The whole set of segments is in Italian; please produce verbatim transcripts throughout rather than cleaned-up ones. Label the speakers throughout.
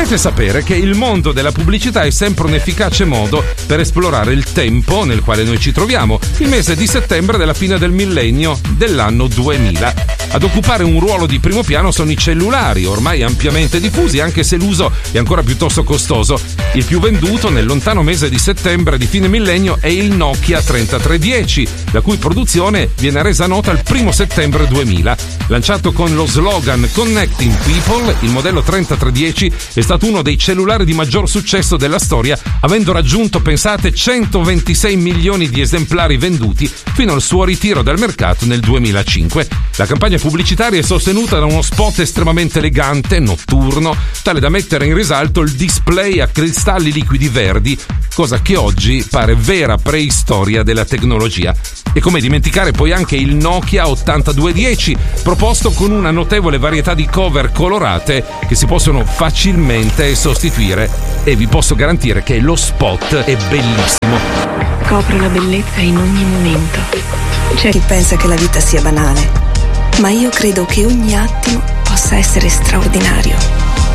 Speaker 1: Dovete sapere che il mondo della pubblicità è sempre un efficace modo per esplorare il tempo nel quale noi ci troviamo, il mese di settembre della fine del millennio dell'anno duemila. Ad occupare un ruolo di primo piano sono i cellulari, ormai ampiamente diffusi, anche se l'uso è ancora piuttosto costoso. Il più venduto nel lontano mese di settembre di fine millennio è il Nokia trentatré dieci, la cui produzione viene resa nota il primo settembre duemila. Lanciato con lo slogan Connecting People, il modello trentatré dieci è stato uno dei cellulari di maggior successo della storia, avendo raggiunto, pensate, centoventisei milioni di esemplari venduti fino al suo ritiro dal mercato nel duemilacinque. La campagna pubblicitaria è sostenuta da uno spot estremamente elegante, notturno, tale da mettere in risalto il display a cristalli liquidi verdi, cosa che oggi pare vera preistoria della tecnologia. E come dimenticare poi anche il Nokia ottantadue dieci, proposto con una notevole varietà di cover colorate che si possono facilmente sostituire, e vi posso garantire che lo spot è bellissimo.
Speaker 2: Scopro la bellezza in ogni momento.
Speaker 3: C'è chi pensa che la vita sia banale, ma io credo che ogni attimo possa essere straordinario.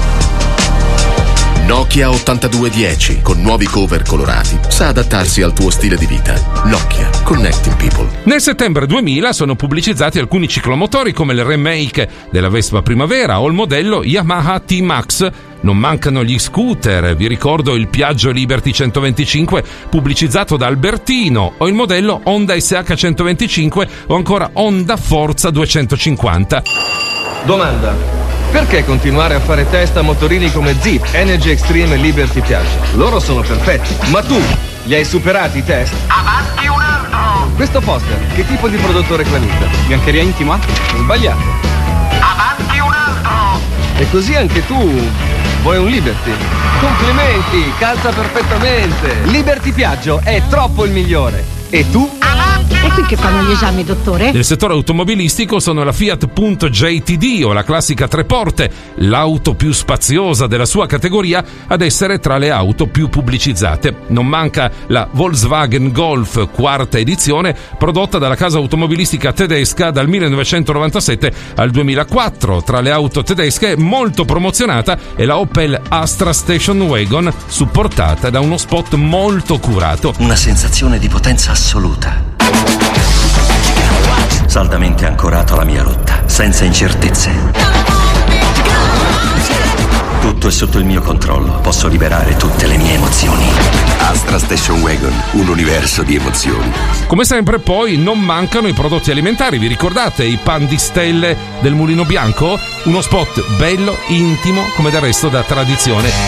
Speaker 4: Nokia ottantadue dieci con nuovi cover colorati sa adattarsi al tuo stile di vita. Nokia, Connecting People.
Speaker 1: Nel settembre duemila sono pubblicizzati alcuni ciclomotori come il remake della Vespa Primavera o il modello Yamaha T-Max. Non mancano gli scooter, vi ricordo il Piaggio Liberty centoventicinque pubblicizzato da Albertino, o il modello Honda S H centoventicinque o ancora Honda Forza duecentocinquanta.
Speaker 5: Domanda: perché continuare a fare test a motorini come Zip, Energy Extreme e Liberty Piaggio? Loro sono perfetti, ma tu li hai superati i test?
Speaker 6: Avanti un altro!
Speaker 5: Questo poster, che tipo di prodotto reclamita?
Speaker 6: Biancheria intima?
Speaker 5: Sbagliato.
Speaker 6: Avanti un altro!
Speaker 5: E così anche tu vuoi un Liberty? Complimenti, calza perfettamente! Liberty Piaggio è troppo il migliore. E tu?
Speaker 7: E qui che fanno gli esami, dottore?
Speaker 1: Nel settore automobilistico sono la Fiat Punto J T D o la classica tre porte, l'auto più spaziosa della sua categoria ad essere tra le auto più pubblicizzate. Non manca la Volkswagen Golf quarta edizione, prodotta dalla casa automobilistica tedesca dal millenovecentonovantasette al duemilaquattro. Tra le auto tedesche molto promozionata è la Opel Astra Station Wagon, supportata da uno spot molto curato.
Speaker 8: Una sensazione di potenza assoluta. Saldamente ancorato alla mia rotta, senza incertezze. Tutto è sotto il mio controllo, posso liberare tutte le mie emozioni.
Speaker 4: Astra Station Wagon, un universo di emozioni.
Speaker 1: Come sempre poi non mancano i prodotti alimentari, vi ricordate i pan di stelle del Mulino Bianco? Uno spot bello, intimo, come del resto da tradizione.